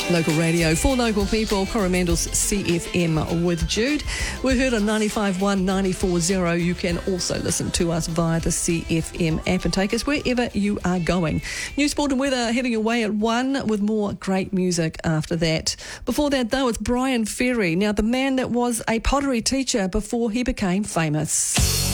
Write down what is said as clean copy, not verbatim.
Local radio for local people, Coromandel's CFM with Jude. We're heard on 95.1, 94.0. You can also listen to us via the CFM app and take us wherever you are going. New sport and weather heading away at 1 with more great music after that. Before that, though, it's Brian Ferry. Now, the man that was a pottery teacher before he became famous.